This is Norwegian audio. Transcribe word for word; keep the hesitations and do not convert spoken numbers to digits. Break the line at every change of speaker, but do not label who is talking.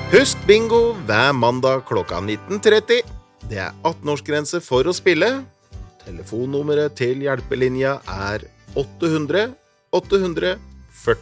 Husk bingo hver mandag klokka nitten tretti. Det er atten-årsgrense for å spille. Telefonnummeret til hjelpelinja er åtte hundre åtte hundre